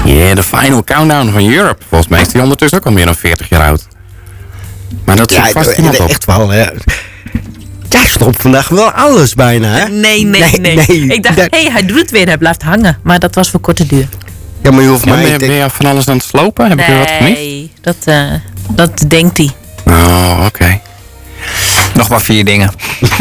Yeah, de final countdown van Europe. Volgens mij is die ondertussen ook al meer dan 40 jaar oud. Maar dat zit vast iemand op. Echt wel, hè. Jij stopt vandaag wel alles bijna, hè? Nee. Ik dacht, hij doet het weer. Hij blijft hangen. Maar dat was voor korte duur. Ja, maar je hoeft mij... Ben je van alles aan het slopen? Heb ik weer wat gemist? Nee, dat denkt hij. Oh, oké. Nog maar 4 dingen.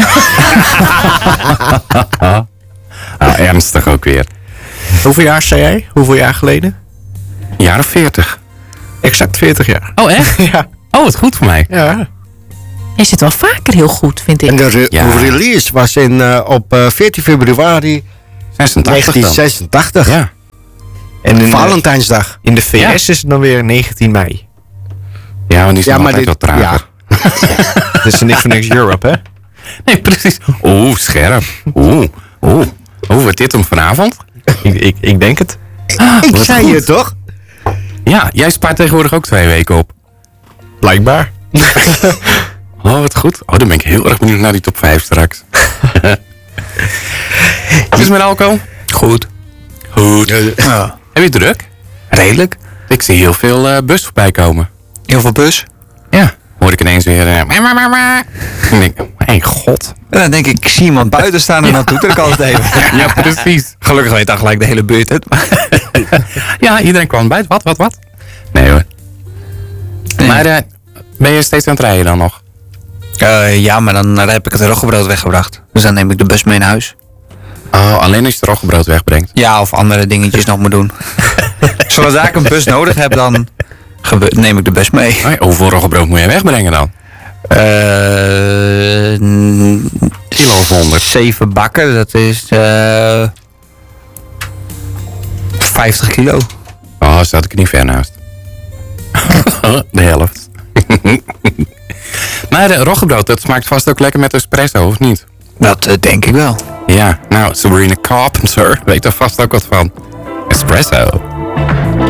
Ernstig ook weer. Hoeveel jaar zei jij? Hoeveel jaar geleden? Een jaar of 40. Exact 40 jaar. Oh, echt? Ja. Oh, wat goed voor mij. Ja. Hij zit wel vaker heel goed, vind ik. En de release was op 14 februari 1986. Ja. En Valentijnsdag. In de VS is het dan weer 19 mei. Ja, want die is altijd wat trager. Ja. Dat is niks voor niks Europe, hè? Nee, precies. Oeh, scherp. Oeh, wordt dit hem vanavond? Ik denk het. Ik wat zei goed. je toch? Ja, jij spaart tegenwoordig ook 2 weken op. Blijkbaar. Oh, wat goed. Oh, dan ben ik heel erg benieuwd naar die top 5 straks. Wat is met alcohol? Goed. Ja. Heb je het druk? Redelijk. Ik zie heel veel bus voorbij komen. Heel veel bus. Ja. Hoor ik ineens weer... Ik denk, mijn god. En dan denk ik zie iemand buiten staan en dan toeter ik altijd even. Ja, precies. Gelukkig weet dan gelijk de hele buurt het. Ja, iedereen kwam buiten. Wat? Nee hoor. Nee. Maar ben je steeds aan het rijden dan nog? Ja, maar dan heb ik het roggebrood weggebracht. Dus dan neem ik de bus mee naar huis. Oh, alleen als je het roggebrood wegbrengt. Ja, of andere dingetjes nog moet doen. Zodra ik een bus nodig heb, dan neem ik de bus mee. Oh, hoeveel roggebrood moet je wegbrengen dan? Kilo of 100? 7 bakken, dat is 50 kilo. Oh, zat ik er niet ver naast. De helft. Maar roggebrood, dat smaakt vast ook lekker met espresso, of niet? Dat denk ik wel. Ja, nou, Sabrina Carpenter weet er vast ook wat van. Espresso.